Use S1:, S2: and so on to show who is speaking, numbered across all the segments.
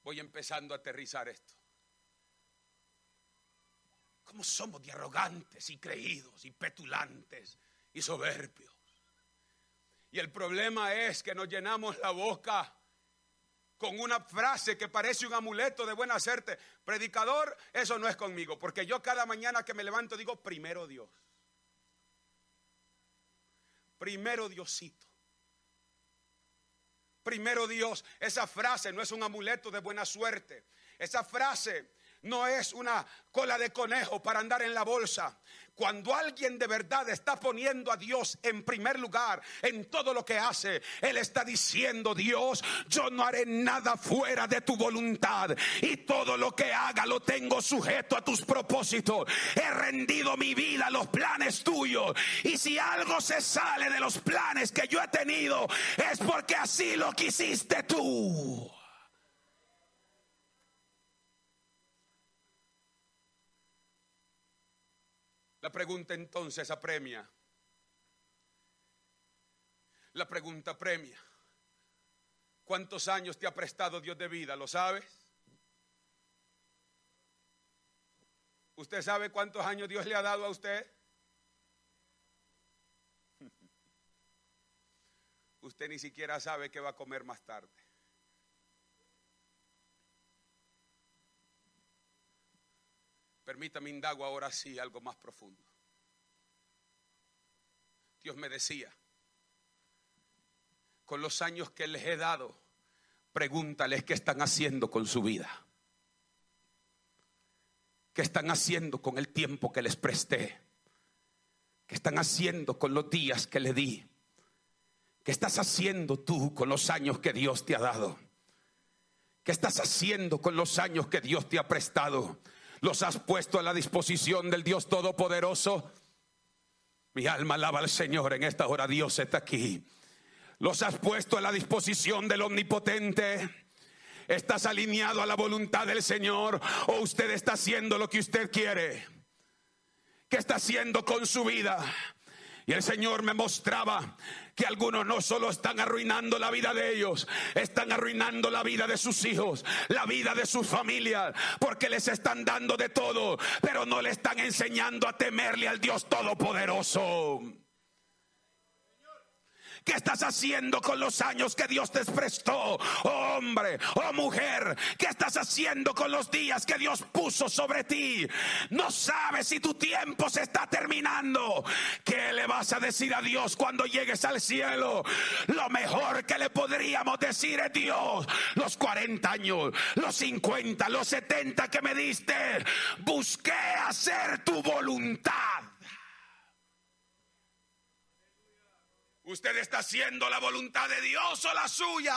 S1: voy empezando a aterrizar esto. ¿Cómo somos de arrogantes y creídos y petulantes y soberbios? Y el problema es que nos llenamos la boca con una frase que parece un amuleto de buena suerte. Predicador, eso no es conmigo, porque yo cada mañana que me levanto digo, primero Dios. Primero Diosito. Primero Dios. Esa frase no es un amuleto de buena suerte. Esa frase no es una cola de conejo para andar en la bolsa. Cuando alguien de verdad está poniendo a Dios en primer lugar en todo lo que hace, Él está diciendo: Dios, yo no haré nada fuera de tu voluntad, y todo lo que haga lo tengo sujeto a tus propósitos. He rendido mi vida a los planes tuyos, y si algo se sale de los planes que yo he tenido, es porque así lo quisiste tú. La pregunta entonces apremia. La pregunta apremia. ¿Cuántos años te ha prestado Dios de vida? ¿Lo sabes? ¿Usted sabe cuántos años Dios le ha dado a usted? Usted ni siquiera sabe qué va a comer más tarde. Permítame indago ahora sí algo más profundo. Dios me decía: con los años que les he dado, pregúntales qué están haciendo con su vida. ¿Qué están haciendo con el tiempo que les presté? ¿Qué están haciendo con los días que le di? ¿Qué estás haciendo tú con los años que Dios te ha dado? ¿Qué estás haciendo con los años que Dios te ha prestado? ¿Los has puesto a la disposición del Dios Todopoderoso? Mi alma alaba al Señor en esta hora. Dios está aquí. ¿Los has puesto a la disposición del Omnipotente? ¿Estás alineado a la voluntad del Señor, o usted está haciendo lo que usted quiere? ¿Qué está haciendo con su vida? Y el Señor me mostraba que algunos no solo están arruinando la vida de ellos, están arruinando la vida de sus hijos, la vida de sus familias, porque les están dando de todo, pero no le están enseñando a temerle al Dios Todopoderoso. ¿Qué estás haciendo con los años que Dios te prestó, oh hombre, oh mujer? ¿Qué estás haciendo con los días que Dios puso sobre ti? No sabes si tu tiempo se está terminando. ¿Qué le vas a decir a Dios cuando llegues al cielo? Lo mejor que le podríamos decir es: Dios, los 40 años, los 50, los 70 que me diste, busqué hacer tu voluntad. ¿Usted está haciendo la voluntad de Dios o la suya?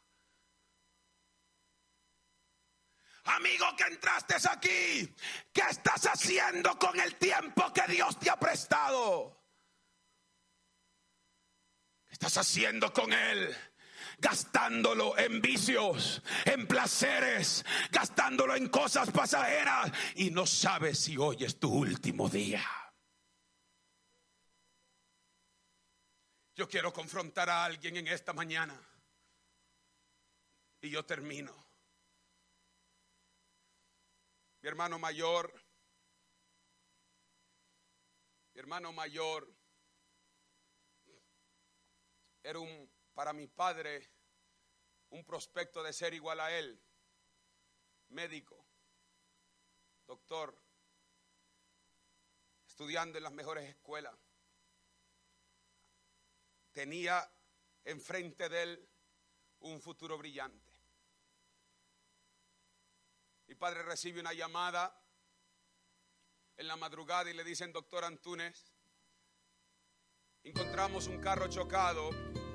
S1: Amigo que entraste aquí, ¿qué estás haciendo con el tiempo que Dios te ha prestado? ¿Qué estás haciendo con él? Gastándolo en vicios, en placeres, gastándolo en cosas pasajeras, y no sabes si hoy es tu último día. Yo quiero confrontar a alguien en esta mañana, y yo termino. Mi hermano mayor era para mi padre un prospecto de ser igual a él, médico, doctor, estudiando en las mejores escuelas. Tenía enfrente de él un futuro brillante. Mi padre recibe una llamada en la madrugada y le dicen: doctor Antúnez, encontramos un carro chocado